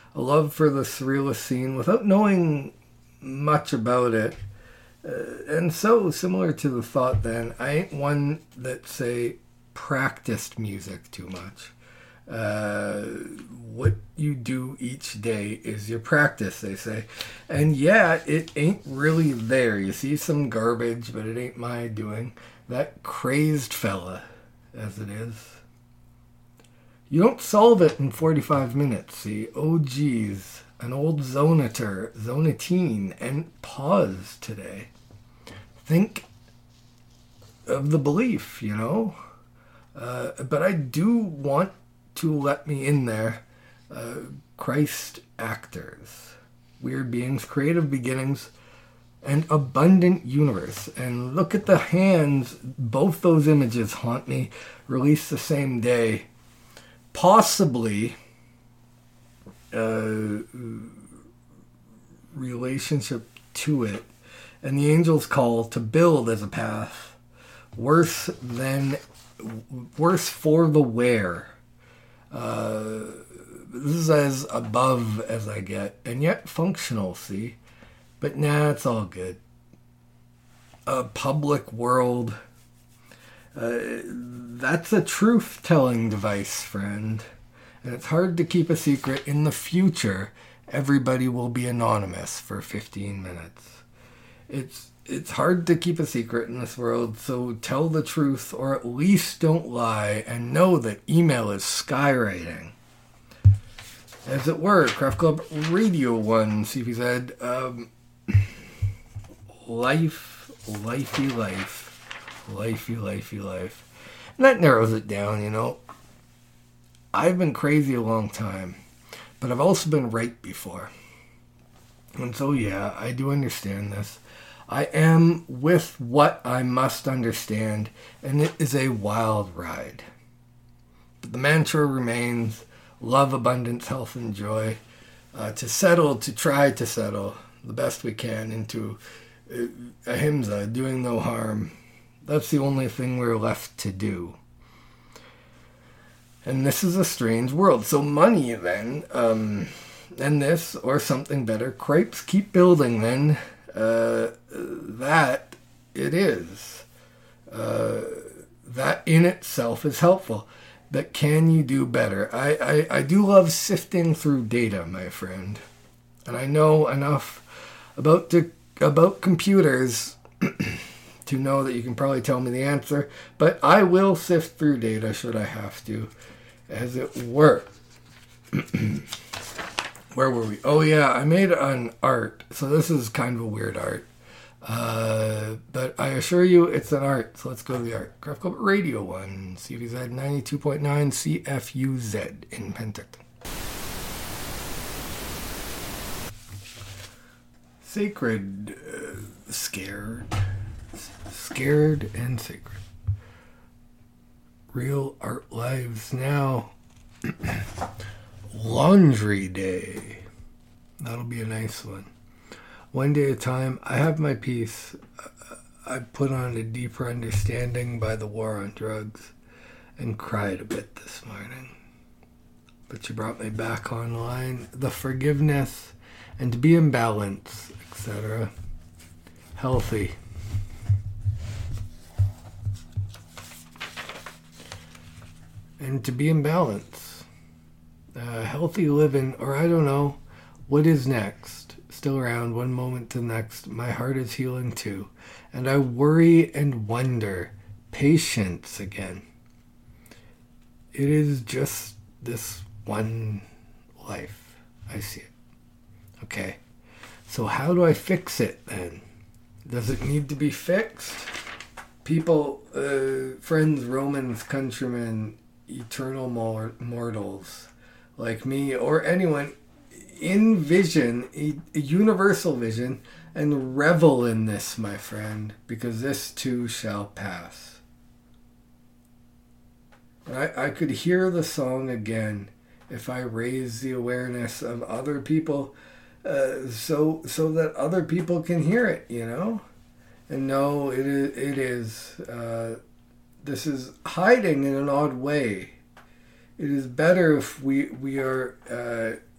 a love for the surrealist scene without knowing much about it. And so, similar to the thought then, I ain't one that, say, practiced music too much. What you do each day is your practice, they say. And yeah, it ain't really there. You see some garbage, but it ain't my doing. That crazed fella, as it is. You don't solve it in 45 minutes, see? Oh, geez. An old zonatine, and pause today. Think of the belief, you know? But I do want to let me in there. Christ actors, weird beings, creative beginnings, and abundant universe. And look at the hands. Both those images haunt me. Released the same day. Possibly relationship to it, and the angel's call to build as a path worse for the wear. This is as above as I get, and yet functional, see? But nah, it's all good. A public world, that's a truth-telling device, friend. And it's hard to keep a secret. In the future, everybody will be anonymous for 15 minutes. It's hard to keep a secret in this world, so tell the truth, or at least don't lie, and know that email is skywriting. As it were, Craft Club Radio 1, CPZ, lifey life. And that narrows it down, you know. I've been crazy a long time, but I've also been right before. And so, yeah, I do understand this. I am with what I must understand, and it is a wild ride. But the mantra remains love, abundance, health, and joy. To try to settle the best we can into ahimsa, doing no harm. That's the only thing we're left to do. And this is a strange world. So money, then, and this, or something better, crepes keep building, then, that it is. That in itself is helpful. But can you do better? I do love sifting through data, my friend. And I know enough about computers to know that you can probably tell me the answer. But I will sift through data should I have to, as it were. Where were we? Oh yeah, I made an art. So this is kind of a weird art. But I assure you it's an art. So let's go to the art. Craft Club Radio 1, CVZ 92.9 CFUZ in Penticton. Sacred, scared and sacred. Real art lives now. Laundry day. That'll be a nice one. One day at a time. I have my piece. I put on a deeper understanding by the war on drugs and cried a bit this morning. But you brought me back online. The forgiveness and to be in balance, etc. Healthy. And to be in balance. Healthy living, or I don't know, what is next? Still around one moment to the next. My heart is healing too. And I worry and wonder. Patience again. It is just this one life. I see it. Okay. So how do I fix it then? Does it need to be fixed? People, friends, Romans, countrymen, eternal mortals like me or anyone, envision a universal vision and revel in this, my friend, because this too shall pass. I could hear the song again if I raise the awareness of other people, so that other people can hear it, you know, and know it is. This is hiding in an odd way. It is better if we are